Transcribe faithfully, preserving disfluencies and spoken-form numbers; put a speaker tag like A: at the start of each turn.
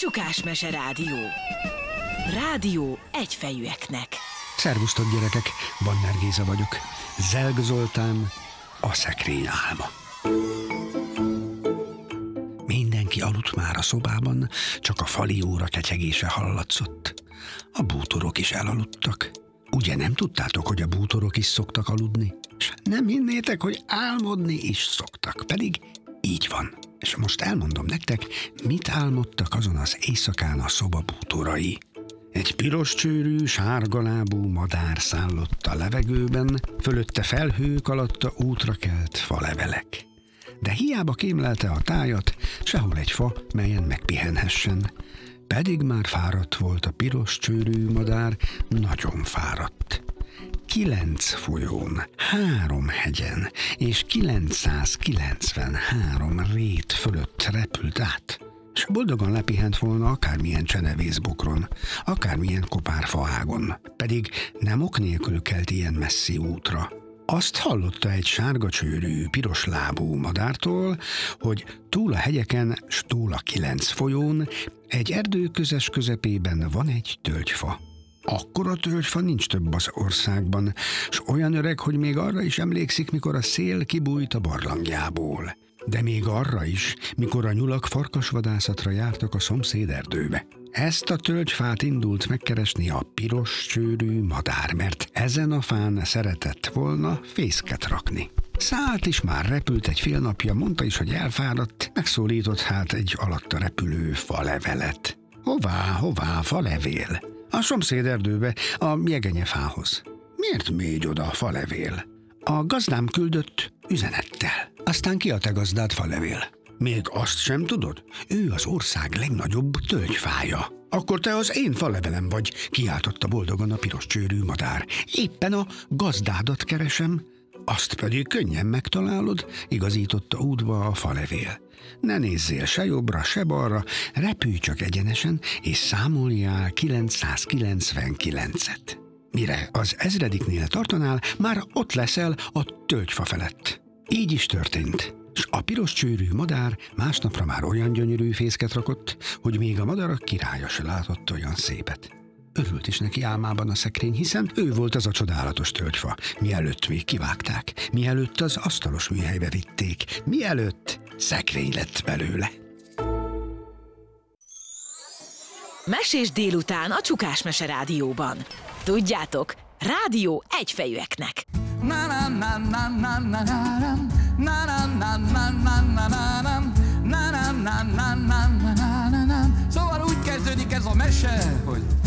A: Csukás-mese rádió. Rádió egyfejűeknek.
B: Szervusztok, gyerekek! Banner Géza vagyok. Zelg Zoltán, a szekrény álma. Mindenki aludt már a szobában, csak a fali óra ketyegése hallatszott. A bútorok is elaludtak. Ugye nem tudtátok, hogy a bútorok is szoktak aludni? És nem hinnétek, hogy álmodni is szoktak, pedig így van. És most elmondom nektek, mit álmodtak azon az éjszakán a szoba bútorai. Egy piros csőrű, sárgalábú madár szállott a levegőben, fölötte felhők, alatta útra kelt falevelek. De hiába kémlelte a tájat, sehol egy fa, melyen megpihenhessen. Pedig már fáradt volt a piros csőrű madár, nagyon fáradt. Kilenc folyón, három hegyen és kilencszázkilencvenhárom rét fölött repült át, és boldogan lepihent volna akármilyen csenevészbokron, akármilyen kopárfaágon, pedig nem ok nélkül kelt ilyen messzi útra. Azt hallotta egy sárga csőrű, piros lábú madártól, hogy túl a hegyeken, s túl a kilenc folyón, egy erdő közes közepében van egy tölgyfa. Akkora tölgyfa nincs több az országban, s olyan öreg, hogy még arra is emlékszik, mikor a szél kibújt a barlangjából. De még arra is, mikor a nyulak farkasvadászatra jártak a szomszéd erdőbe. Ezt a tölgyfát indult megkeresni a piros csőrű madár, mert ezen a fán szeretett volna fészket rakni. Szállt is, már repült egy fél napja, mondta is, hogy elfáradt, megszólított hát egy alatta repülő falevelet. Hová, hová, falevél? A szomszéd erdőbe, a jegenyefához. Miért mégy oda a falevél? A gazdám küldött üzenettel. Aztán ki a te gazdád, falevél? Még azt sem tudod? Ő az ország legnagyobb tölgyfája. Akkor te az én falevelem vagy, kiáltotta boldogan a piros csőrű madár. Éppen a gazdádat keresem. Azt pedig könnyen megtalálod, igazította útba a falevél. Ne nézzél se jobbra, se balra, repülj csak egyenesen, és számoljál kilencszázkilencvenkilencet. Mire az ezrediknél tartanál, már ott leszel a tölgyfa felett. Így is történt, s a piros csőrű madár másnapra már olyan gyönyörű fészket rakott, hogy még a madarak királya se látott olyan szépet. Örült is neki álmában a szekrény, hiszen ő volt az a csodálatos tölgyfa, mielőtt még kivágták, mielőtt az asztalos műhelybe vitték, mielőtt szekrény lett belőle.
A: Mesés délután a Csukás-mese rádióban. Tudjátok, rádió egyfejűeknek.
C: Szóval úgy kezdődik ez a mese, hogy